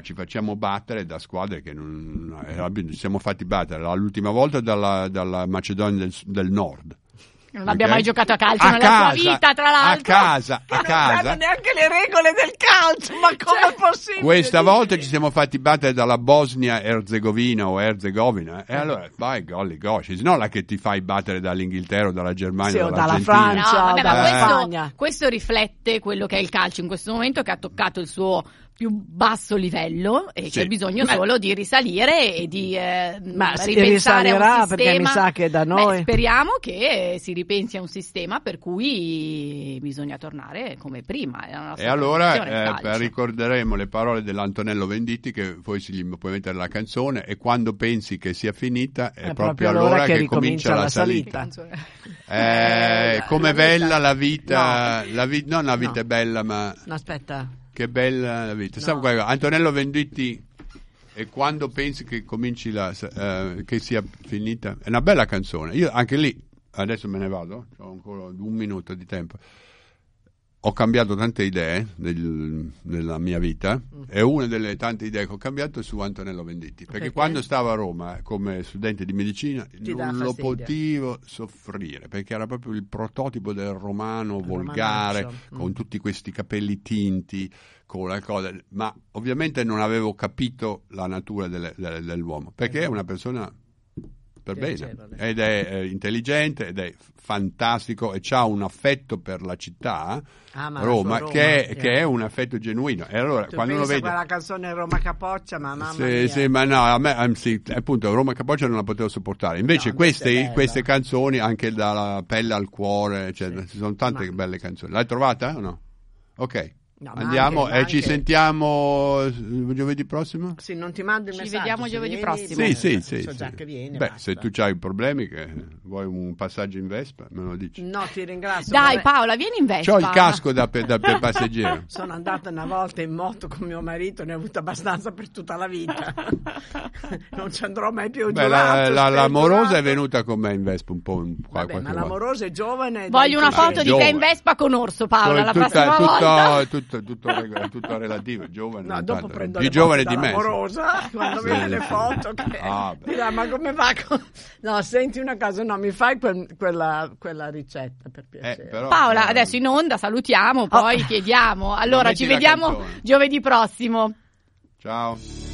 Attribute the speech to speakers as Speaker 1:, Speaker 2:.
Speaker 1: ci facciamo battere da squadre che ci siamo fatti battere l'ultima volta dalla Macedonia del Nord.
Speaker 2: Non abbiamo mai giocato a calcio nella tua vita, tra l'altro.
Speaker 1: A casa.
Speaker 3: Non sanno neanche le regole del calcio, ma com'è possibile?
Speaker 1: Questa volta ci siamo fatti battere dalla Bosnia-Herzegovina o Erzegovina. E allora, vai, golly gosh, non la che ti fai battere dall'Inghilterra o dalla Germania o
Speaker 3: dalla
Speaker 1: Francia.
Speaker 3: Francia.
Speaker 2: No, vabbè,
Speaker 3: dalla
Speaker 2: ma
Speaker 3: Spagna.
Speaker 2: questo riflette quello che è il calcio in questo momento, che ha toccato il suo più basso livello e c'è bisogno solo di risalire e di ripensare a un sistema.
Speaker 3: Perché mi sa che da noi
Speaker 2: speriamo che si ripensi a un sistema per cui bisogna tornare come prima.
Speaker 1: E allora ricorderemo le parole dell'Antonello Venditti, che poi gli puoi mettere la canzone, e quando pensi che sia finita è proprio allora che comincia la salita. Com'è bella la vita, non la vita è bella, ma
Speaker 3: no, aspetta,
Speaker 1: che bella la vita. Antonello Venditti, e quando pensi che cominci che sia finita, è una bella canzone. Io anche lì, adesso me ne vado, ho ancora 1 minuto di tempo. Ho cambiato tante idee nella mia vita, e una delle tante idee che ho cambiato è su Antonello Venditti, perché quando stavo a Roma come studente di medicina non lo potevo soffrire, perché era proprio il prototipo del romano volgare, con tutti questi capelli tinti, con la cosa, ma ovviamente non avevo capito la natura dell'uomo, perché è una persona per bene, ed è intelligente, ed è fantastico, e c'ha un affetto per la città, Roma, che è un affetto genuino. E allora quando uno vede
Speaker 3: quella canzone Roma Capoccia, ma mamma mia.
Speaker 1: Sì, ma no, a me appunto Roma Capoccia non la potevo sopportare. Invece queste canzoni, anche dalla pelle al cuore, cioè, ci sono tante belle canzoni. L'hai trovata o no? Ok. No, andiamo e ci sentiamo giovedì prossimo?
Speaker 3: Sì, non ti mando il messaggio.
Speaker 2: Ci vediamo giovedì prossimo.
Speaker 1: Sì.
Speaker 3: So già che viene.
Speaker 1: Beh, se tu hai problemi, che vuoi un passaggio in Vespa, me lo dici.
Speaker 3: No, ti ringrazio.
Speaker 2: Dai Paola, vieni in Vespa.
Speaker 1: C'ho il casco da passeggero.
Speaker 3: Sono andata una volta in moto con mio marito, ne ho avuto abbastanza per tutta la vita. Non ci andrò mai più.
Speaker 1: L'amorosa è venuta con me in Vespa un po'.
Speaker 3: Ma l'amorosa è giovane.
Speaker 2: Voglio una foto di te in Vespa con Orso, Paola, la prossima volta.
Speaker 1: Tutto relativo, giovane.
Speaker 3: No, dopo prendo
Speaker 1: più giovane di me.
Speaker 3: Amorosa, quando vede le foto, dirà, ma come va? No, senti una cosa, no, mi fai quella ricetta per piacere.
Speaker 2: Paola, adesso in onda salutiamo, poi chiediamo. Allora, ci vediamo giovedì prossimo.
Speaker 1: Ciao.